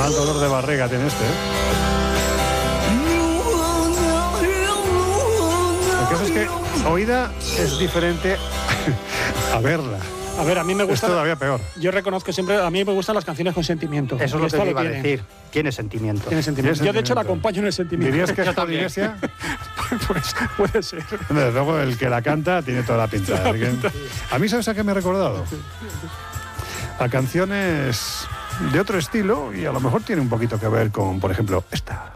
Mal dolor de barriga tiene este, ¿eh? El caso es que oída es diferente a verla. A ver, a mí me gusta... Es todavía peor. Yo reconozco siempre, a mí me gustan las canciones con sentimiento. Eso es lo Esto que te iba a tiene. decir. Tiene sentimiento. Tiene sentimiento. Tiene Yo, de hecho, la sentimiento. acompaño en el sentimiento. ¿Dirías que es Yo también. Polinesia? Pues puede ser. Desde luego, el que la canta tiene toda la pinta. Así que- A mí, ¿sabes a qué me ha recordado? A canciones de otro estilo y a lo mejor tiene un poquito que ver con, por ejemplo, esta.